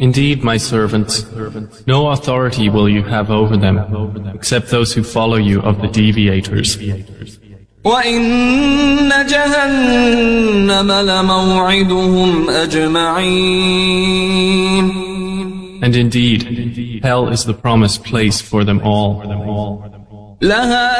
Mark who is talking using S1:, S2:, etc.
S1: Indeed, my servants, no authority will you have over them, except those who follow you of the deviators.
S2: وَإِنَّ جَهَنَّمَ لَمَوْعِدُهُمْ أَجْمَعِينَ.
S1: And indeed, hell is the promised place for them all.